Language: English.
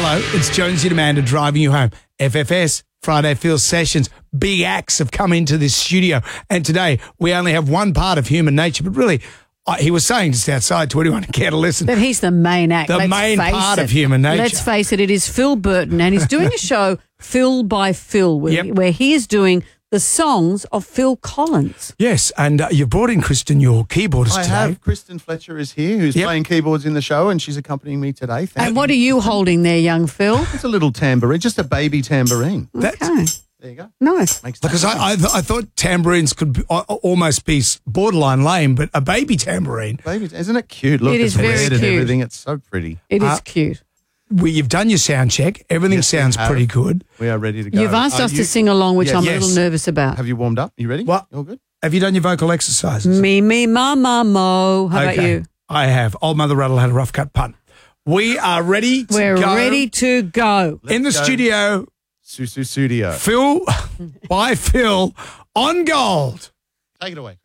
Hello, it's Jonesy and Amanda driving you home. FFS, Friday Phil Sessions, big acts have come into this studio. And today we only have one part of human nature, but really, he was saying just outside to anyone who care to listen. But he's the main act. The main part of human nature. Let's face it, it is Phil Burton, and he's doing a show, Phil by Phil, where he is doing the songs of Phil Collins. Yes, and you brought in Kristen, your keyboardist today. I have. Kristen Fletcher is here, who's playing keyboards in the show, and she's accompanying me today. And what are you holding there, young Phil? It's a little tambourine, just a baby tambourine. Okay. There you go. Nice. Because I thought tambourines could almost be borderline lame, but a baby tambourine. Baby, isn't it cute? Look, It is it's very red and cute. everything. It's so pretty. It is cute. You've done your sound check. Everything Yes, we sounds have. pretty good. We are ready to go. You've asked us to sing along, which I'm a little nervous about. Have you warmed up? You ready? What? All good? Have you done your vocal exercises? Me, ma, mo. How about you? I have. Old Mother Rattle had a rough cut punt. We are ready to go. We're ready to go. In the studio, Studio. Phil by Phil on gold. Take it away.